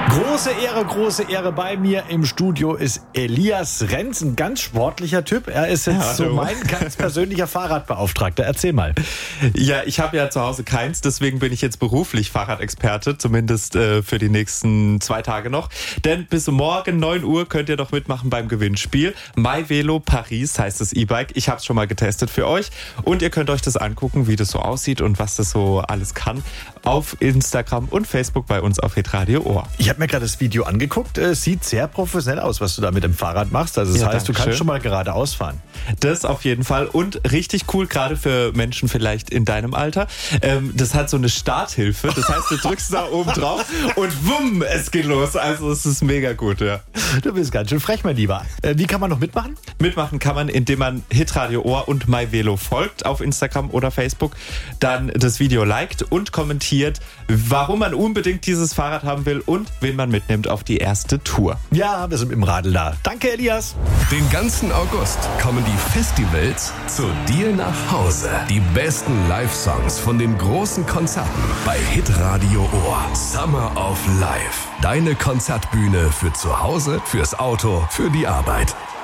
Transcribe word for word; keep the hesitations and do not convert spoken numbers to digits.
Große Ehre, große Ehre. Bei mir im Studio ist Elias Renz, ein ganz sportlicher Typ. Er ist jetzt ja, so mein ganz persönlicher Fahrradbeauftragter. Erzähl mal. Ja, ich habe ja zu Hause keins, deswegen bin ich jetzt beruflich Fahrradexperte, zumindest äh, für die nächsten zwei Tage noch. Denn bis morgen neun Uhr könnt ihr doch mitmachen beim Gewinnspiel. MyVelo Paris heißt das E-Bike. Ich habe es schon mal getestet für euch und ihr könnt euch das angucken, wie das so aussieht und was das so alles kann, auf Instagram und Facebook bei uns auf Hitradio Ohr. Ich habe mir gerade das Video angeguckt. Es sieht sehr professionell aus, was du da mit dem Fahrrad machst. Also das ja, heißt, du kannst schön. schon mal geradeaus fahren. Das auf jeden Fall. Und richtig cool, gerade für Menschen vielleicht in deinem Alter. Ähm, das hat so eine Starthilfe. Das heißt, du drückst da oben drauf und wumm, es geht los. Also es ist mega gut, ja. Du bist ganz schön frech, mein Lieber. Äh, wie kann man noch mitmachen? Mitmachen kann man, indem man Hitradio Ohr und MyVelo folgt auf Instagram oder Facebook, dann das Video liked und kommentiert, warum man unbedingt dieses Fahrrad haben will und wen man mitnimmt auf die erste Tour. Ja, wir sind im Radl da. Danke, Elias. Den ganzen August kommen die Festivals zu dir nach Hause. Die besten Live-Songs von den großen Konzerten bei Hitradio Ohr. Summer of Life. Deine Konzertbühne für zu Hause, fürs Auto, für die Arbeit.